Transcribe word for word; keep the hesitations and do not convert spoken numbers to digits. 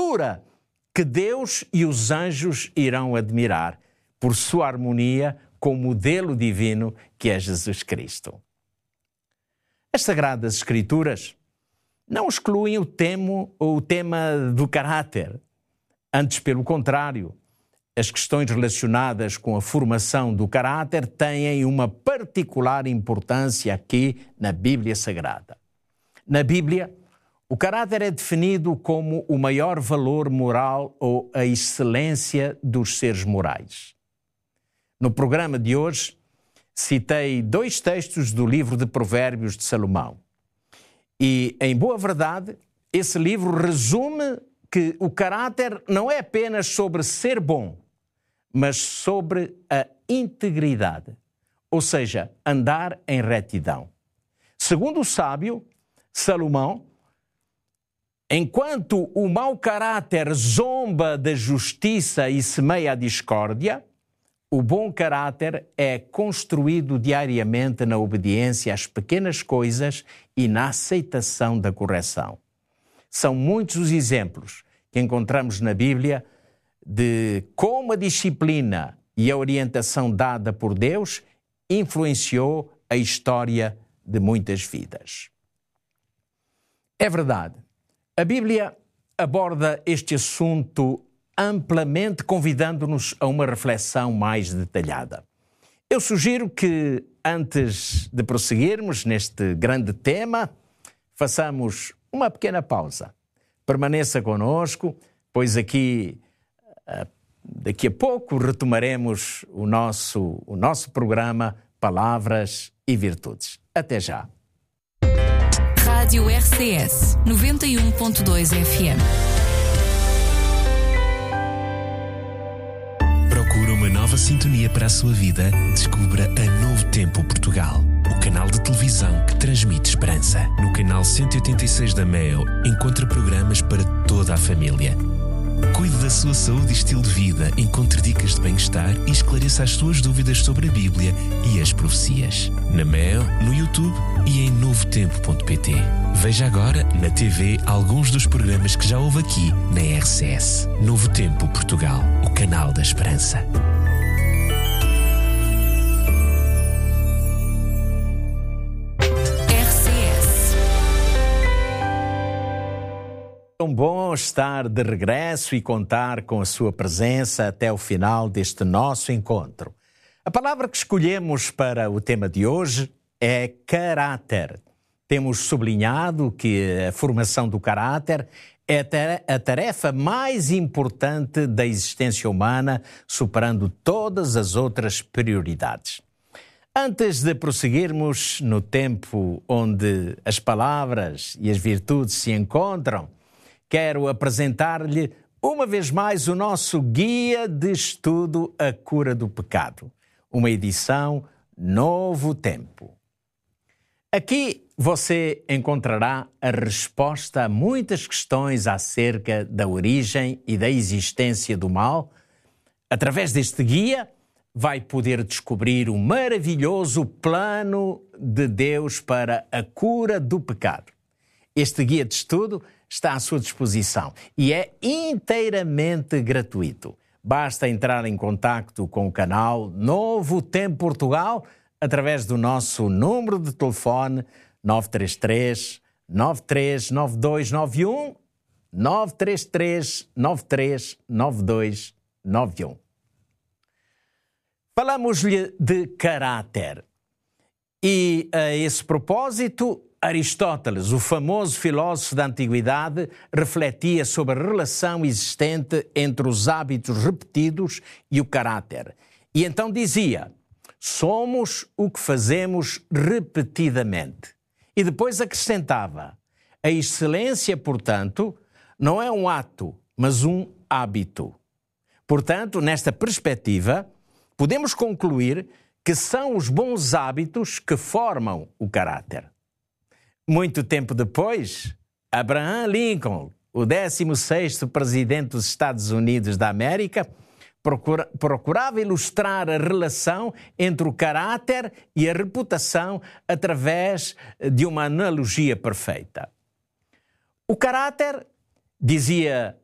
altura que Deus e os anjos irão admirar por sua harmonia com o modelo divino que é Jesus Cristo. As Sagradas Escrituras não excluem o tema, o tema do caráter. Antes, pelo contrário, as questões relacionadas com a formação do caráter têm uma particular importância aqui na Bíblia Sagrada. Na Bíblia, o caráter é definido como o maior valor moral ou a excelência dos seres morais. No programa de hoje, citei dois textos do livro de Provérbios de Salomão. E, em boa verdade, esse livro resume que o caráter não é apenas sobre ser bom, mas sobre a integridade, ou seja, andar em retidão. Segundo o sábio Salomão, enquanto o mau caráter zomba da justiça e semeia a discórdia, o bom caráter é construído diariamente na obediência às pequenas coisas e na aceitação da correção. São muitos os exemplos que encontramos na Bíblia de como a disciplina e a orientação dada por Deus influenciou a história de muitas vidas. É verdade, a Bíblia aborda este assunto amplamente, convidando-nos a uma reflexão mais detalhada. Eu sugiro que, antes de prosseguirmos neste grande tema, façamos uma pequena pausa. Permaneça conosco, pois aqui, daqui a pouco, retomaremos o nosso, o nosso programa Palavras e Virtudes. Até já. Rádio R C S noventa e um ponto dois F M. Procura uma nova sintonia para a sua vida? Descubra a Novo Tempo Portugal, o canal de televisão que transmite esperança. No canal cento e oitenta e seis da Meo, encontra programas para toda a família. Cuide da sua saúde e estilo de vida, encontre dicas de bem-estar e esclareça as suas dúvidas sobre a Bíblia e as profecias. Na Meo, no YouTube e em novo tempo ponto pt. Veja agora na T V alguns dos programas que já houve aqui na R C S. Novo Tempo Portugal, o canal da esperança. Tão bom estar de regresso e contar com a sua presença até o final deste nosso encontro. A palavra que escolhemos para o tema de hoje é caráter. Temos sublinhado que a formação do caráter é a tarefa mais importante da existência humana, superando todas as outras prioridades. Antes de prosseguirmos no tempo onde as palavras e as virtudes se encontram, quero apresentar-lhe uma vez mais o nosso Guia de Estudo A Cura do Pecado, uma edição Novo Tempo. Aqui você encontrará a resposta a muitas questões acerca da origem e da existência do mal. Através deste guia, vai poder descobrir o maravilhoso plano de Deus para a cura do pecado. Este guia de estudo está à sua disposição e é inteiramente gratuito. Basta entrar em contacto com o canal Novo Tempo Portugal através do nosso número de telefone nove três três, nove três nove dois nove um, nove três três, nove três nove dois nove um. Falamos-lhe de caráter e, a esse propósito, Aristóteles, o famoso filósofo da Antiguidade, refletia sobre a relação existente entre os hábitos repetidos e o caráter. E então dizia: somos o que fazemos repetidamente. E depois acrescentava: a excelência, portanto, não é um ato, mas um hábito. Portanto, nesta perspectiva, podemos concluir que são os bons hábitos que formam o caráter. Muito tempo depois, Abraham Lincoln, o décimo sexto presidente dos Estados Unidos da América, procura, procurava ilustrar a relação entre o caráter e a reputação através de uma analogia perfeita. O caráter, dizia